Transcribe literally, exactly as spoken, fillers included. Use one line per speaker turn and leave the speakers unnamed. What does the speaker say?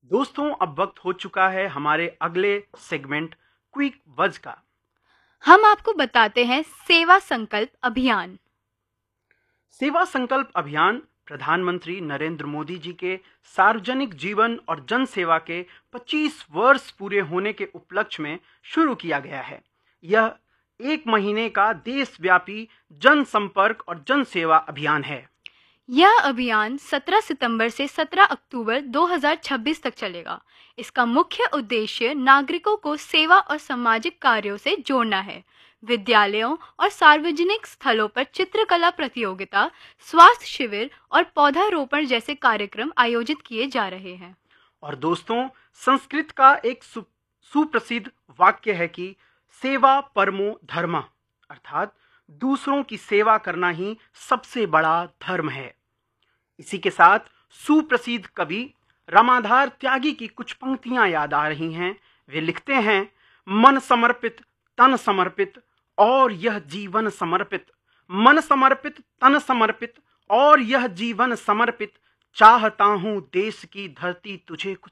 दोस्तों, अब वक्त हो चुका है हमारे अगले सेगमेंट क्विक बज का।
हम आपको बताते हैं सेवा संकल्प अभियान।
सेवा संकल्प अभियान प्रधानमंत्री नरेंद्र मोदी जी के सार्वजनिक जीवन और जन सेवा के पच्चीस वर्ष पूरे होने के उपलक्ष्य में शुरू किया गया है। यह एक महीने का देशव्यापी जन संपर्क और जन सेवा अभियान है।
यह अभियान सत्रह सितंबर से सत्रह अक्टूबर दो हज़ार छब्बीस तक चलेगा। इसका मुख्य उद्देश्य नागरिकों को सेवा और सामाजिक कार्यों से जोड़ना है। विद्यालयों और सार्वजनिक स्थलों पर चित्रकला प्रतियोगिता, स्वास्थ्य शिविर और पौधारोपण जैसे कार्यक्रम आयोजित किए जा रहे हैं।
और दोस्तों, संस्कृत का एक सु, सुप्रसिद्ध वाक्य है कि सेवा परमो धर्म, अर्थात दूसरों की सेवा करना ही सबसे बड़ा धर्म है। इसी के साथ सुप्रसिद्ध कवि रामाधार त्यागी की कुछ पंक्तियां याद आ रही हैं। वे लिखते हैं, मन समर्पित तन समर्पित और यह जीवन समर्पित, मन समर्पित तन समर्पित और यह जीवन समर्पित, चाहता हूं देश की धरती तुझे कुछ